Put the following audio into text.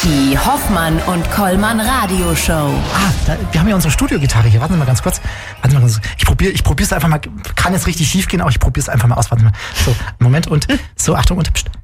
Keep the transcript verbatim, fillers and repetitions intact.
Die Hoffmann und Kollmann Radioshow. Ah, da, wir haben ja unsere Studiogitarre hier. Warten Sie mal ganz kurz. Warten Sie mal ganz kurz. Ich probiere ich probiere es einfach mal. Kann jetzt richtig schief gehen, aber ich probiere es einfach mal aus. Warten Sie mal. So, Moment und so, Achtung und pst.